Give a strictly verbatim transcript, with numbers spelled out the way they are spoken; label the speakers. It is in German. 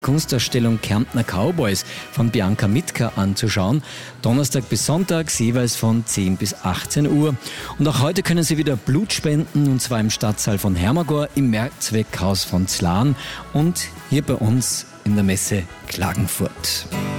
Speaker 1: Kunstausstellung Kärntner Cowboys von Bianca Mitka anzuschauen. Donnerstag bis Sonntag, jeweils von zehn bis achtzehn Uhr. Und auch heute können Sie wieder Blut spenden, und zwar im Stadtsaal von Hermagor, im Mehrzweckhaus von Zlan und hier bei uns in der Messe Klagenfurt.